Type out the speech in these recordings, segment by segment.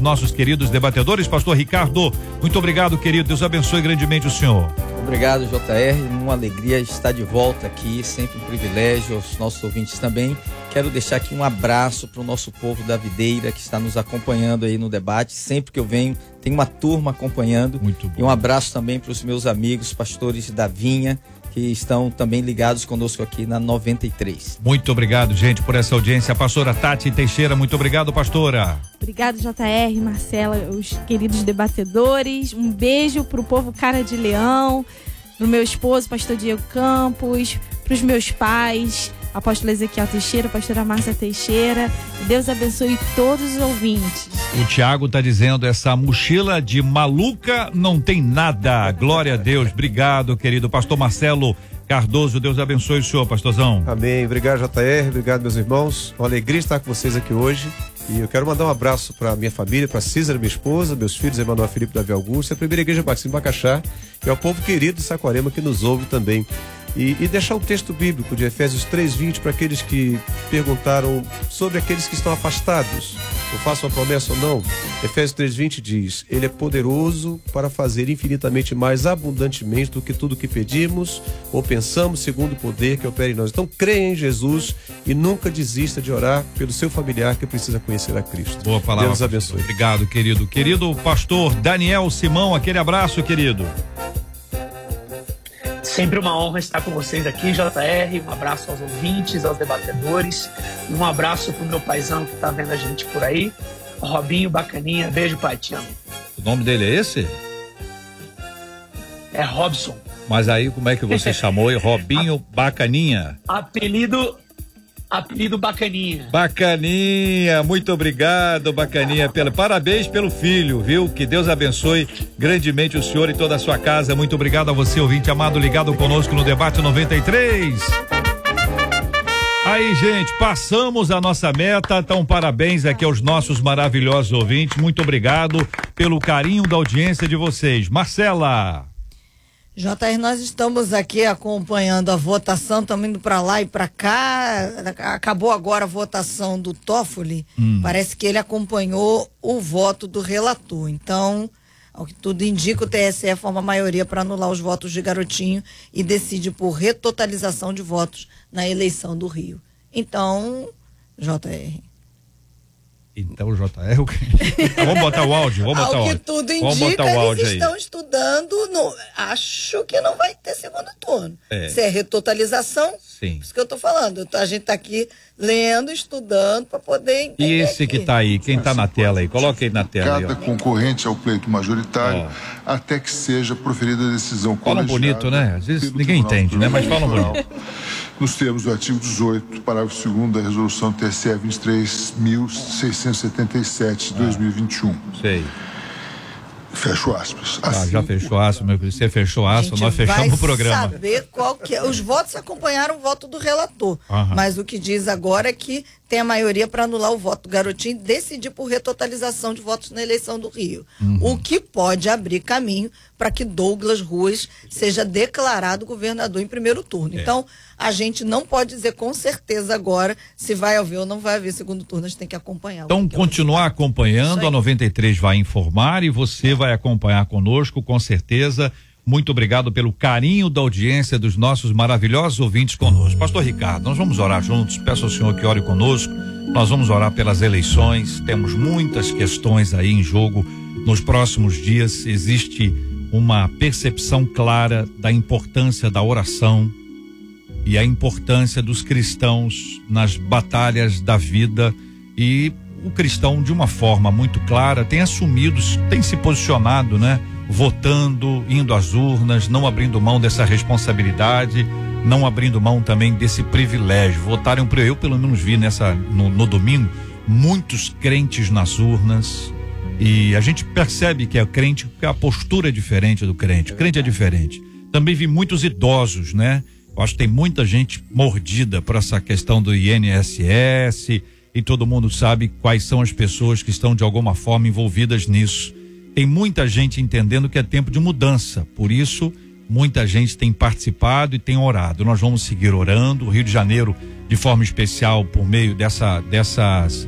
nossos queridos debatedores. Pastor Ricardo, muito obrigado, querido. Deus abençoe grandemente o senhor. Obrigado, JR. Uma alegria estar de volta aqui, sempre um privilégio aos nossos ouvintes também. Quero deixar aqui um abraço para o nosso povo da Videira que está nos acompanhando aí no debate. Sempre que eu venho, tem uma turma acompanhando. Muito bom. E um abraço também para os meus amigos pastores da Vinha, que estão também ligados conosco aqui na 93. Muito obrigado, gente, por essa audiência. A pastora Tati Teixeira, muito obrigado, pastora. Obrigado, JR, Marcela, os queridos debatedores. Um beijo pro povo Cara de Leão, pro meu esposo, pastor Diego Campos, pros meus pais, apóstolo Ezequiel Teixeira, pastora Márcia Teixeira. Deus abençoe todos os ouvintes. O Tiago tá dizendo, essa mochila de maluca não tem nada. Glória a Deus. Obrigado, querido pastor Marcelo Cardoso. Deus abençoe o senhor, pastorzão. Amém. Obrigado, JR. Obrigado, meus irmãos. Uma alegria estar com vocês aqui hoje. E eu quero mandar um abraço para minha família, para Císara, minha esposa, meus filhos, Emanuel Felipe, Davi Augusto, a primeira igreja batista em Macaxá, e ao povo querido de Saquarema que nos ouve também. E deixar o texto bíblico de Efésios 3:20 para aqueles que perguntaram sobre aqueles que estão afastados. Eu faço uma promessa ou não? Efésios 3:20 diz: Ele é poderoso para fazer infinitamente mais abundantemente do que tudo que pedimos ou pensamos, segundo o poder que opera em nós. Então creia em Jesus e nunca desista de orar pelo seu familiar que precisa conhecer a Cristo. Boa palavra. Deus abençoe. Obrigado, querido. Querido pastor Daniel Simão, aquele abraço, querido. Sempre uma honra estar com vocês aqui, JR. Um abraço aos ouvintes, aos debatedores. Um abraço pro meu paizão que tá vendo a gente por aí. Robinho Bacaninha. Beijo, pai, te amo. O nome dele é esse? É Robson. Mas aí como é que você chamou? Robinho Bacaninha? Apelido Bacaninha. Bacaninha, muito obrigado, Bacaninha. Parabéns pelo filho, viu? Que Deus abençoe grandemente o senhor e toda a sua casa. Muito obrigado a você, ouvinte amado, ligado conosco no Debate 93. Aí, gente, passamos a nossa meta. Então, parabéns aqui aos nossos maravilhosos ouvintes. Muito obrigado pelo carinho da audiência de vocês. Marcela. JR, nós estamos aqui acompanhando a votação, estamos indo para lá e para cá. Acabou agora a votação do Toffoli. Parece que ele acompanhou o voto do relator. Então, ao que tudo indica, o TSE forma a maioria para anular os votos de Garotinho e decide por retotalização de votos na eleição do Rio. Então, JR. Então, JR, vamos botar o áudio, vamos botar o áudio. Ao que tudo indica, eles estão estudando, acho que não vai ter segundo turno. Se é retotalização, sim. Isso que eu tô falando, a gente tá aqui lendo, estudando para poder entender. E esse aqui tá aí, quem tá na tela aí? Coloca aí na tela. Cada concorrente ao pleito majoritário, até que seja proferida a decisão colegiada. Falam bonito, né? Às vezes ninguém entende, né? Mas falam bonito. Nos termos do artigo 18, parágrafo 2º da resolução TSE 23.677 de 2021. Sei. Fecho aspas. Já fechou aspas, meu filho. Você fechou aspas, nós fechamos o programa. Saber qual que é. Os votos acompanharam o voto do relator. Mas o que diz agora é que tem a maioria para anular o voto do Garotinho e decidir por retotalização de votos na eleição do Rio. O que pode abrir caminho para que Douglas Ruas seja declarado governador em primeiro turno. Então, a gente não pode dizer com certeza agora se vai haver ou não vai haver segundo turno, a gente tem que acompanhar. Então, continuar acompanhando, a 93 vai informar e você vai acompanhar conosco, com certeza. Muito obrigado pelo carinho da audiência dos nossos maravilhosos ouvintes conosco. Pastor Ricardo, nós vamos orar juntos, peço ao senhor que ore conosco, nós vamos orar pelas eleições, temos muitas questões aí em jogo nos próximos dias, existe uma percepção clara da importância da oração e a importância dos cristãos nas batalhas da vida, e o cristão de uma forma muito clara tem assumido, tem se posicionado, né? Votando, indo às urnas, não abrindo mão dessa responsabilidade, não abrindo mão também desse privilégio. Votaram por eu pelo menos vi no domingo muitos crentes nas urnas, e a gente percebe que é crente, que a postura é diferente do crente. O crente é diferente. Também vi muitos idosos, né? Eu acho que tem muita gente mordida por essa questão do INSS, e todo mundo sabe quais são as pessoas que estão de alguma forma envolvidas nisso. Tem muita gente entendendo que é tempo de mudança, por isso muita gente tem participado e tem orado. Nós vamos seguir orando. O Rio de Janeiro, de forma especial, por meio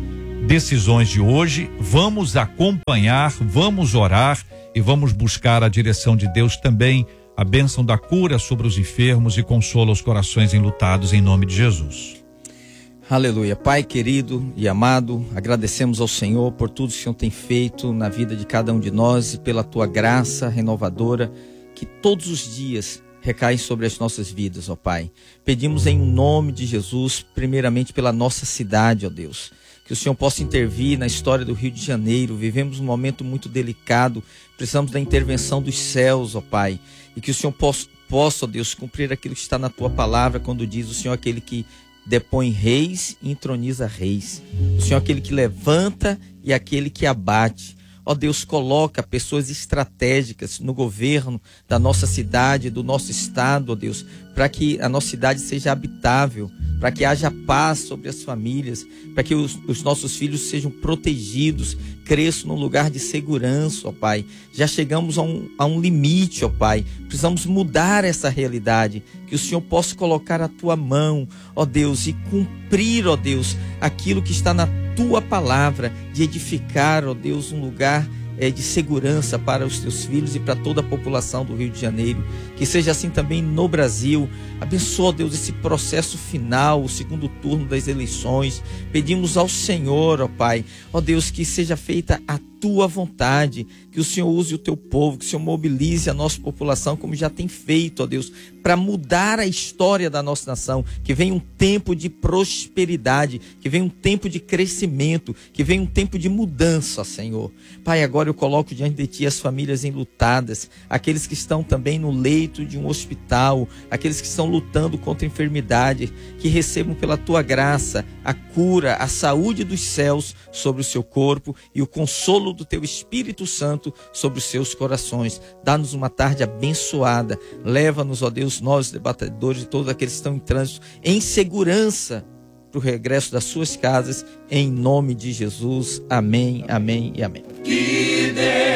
decisões de hoje. Vamos acompanhar, vamos orar e vamos buscar a direção de Deus também, a bênção da cura sobre os enfermos e consola os corações enlutados, em nome de Jesus. Aleluia. Pai querido e amado, agradecemos ao Senhor por tudo que o Senhor tem feito na vida de cada um de nós e pela tua graça renovadora que todos os dias recai sobre as nossas vidas, ó Pai. Pedimos em nome de Jesus, primeiramente pela nossa cidade, ó Deus, que o Senhor possa intervir na história do Rio de Janeiro. Vivemos um momento muito delicado, precisamos da intervenção dos céus, ó Pai, e que o Senhor possa, ó Deus, cumprir aquilo que está na tua palavra, quando diz o Senhor aquele que depõe reis e entroniza reis. O Senhor aquele que levanta e aquele que abate. Ó Deus, coloca pessoas estratégicas no governo da nossa cidade, do nosso estado, ó Deus, para que a nossa cidade seja habitável, para que haja paz sobre as famílias, para que os nossos filhos sejam protegidos, cresçam num lugar de segurança, ó Pai. Já chegamos a um limite, ó Pai. Precisamos mudar essa realidade, que o Senhor possa colocar a tua mão, ó Deus, e cumprir, ó Deus, aquilo que está na tua palavra, de edificar, ó Deus, um lugar de segurança para os teus filhos e para toda a população do Rio de Janeiro. Que seja assim também no Brasil. Abençoa, Deus, esse processo final, o segundo turno das eleições. Pedimos ao Senhor, ó Pai, ó Deus, que seja feita a tua vontade, que o Senhor use o teu povo, que o Senhor mobilize a nossa população, como já tem feito, ó Deus, para mudar a história da nossa nação, que venha um tempo de prosperidade, que venha um tempo de crescimento, que venha um tempo de mudança, Senhor. Pai, agora eu coloco diante de ti as famílias enlutadas, aqueles que estão também no leito de um hospital, aqueles que estão lutando contra a enfermidade, que recebam pela tua graça a cura, a saúde dos céus sobre o seu corpo e o consolo do teu Espírito Santo sobre os seus corações. Dá-nos uma tarde abençoada. Leva-nos, ó Deus, nós debatedores e todos aqueles que estão em trânsito, em segurança para o regresso das suas casas, em nome de Jesus. Amém, amém e amém. Que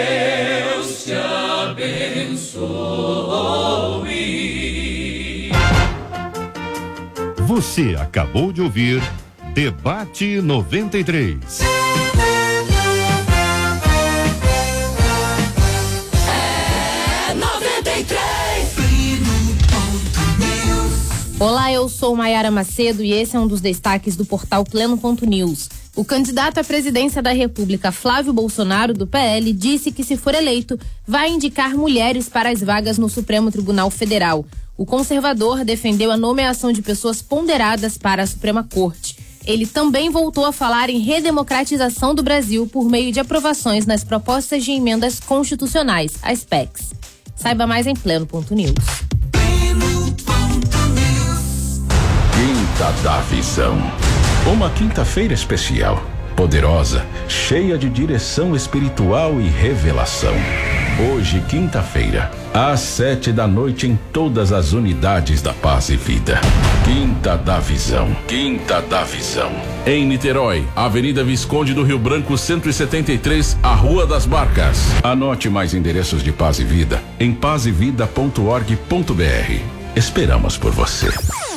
Deus te abençoe. Você acabou de ouvir Debate 93. Olá, eu sou Maiara Macedo e esse é um dos destaques do portal Pleno.news. O candidato à presidência da República, Flávio Bolsonaro, do PL, disse que, se for eleito, vai indicar mulheres para as vagas no Supremo Tribunal Federal. O conservador defendeu a nomeação de pessoas ponderadas para a Suprema Corte. Ele também voltou a falar em redemocratização do Brasil por meio de aprovações nas propostas de emendas constitucionais, as PECs. Saiba mais em Pleno.news. Quinta da Visão. Uma quinta-feira especial, poderosa, cheia de direção espiritual e revelação. Hoje, quinta-feira, às 7h em todas as unidades da Paz e Vida. Quinta da Visão. Quinta da Visão. Em Niterói, Avenida Visconde do Rio Branco, 173, a Rua das Barcas. Anote mais endereços de Paz e Vida em pazevida.org.br. Esperamos por você.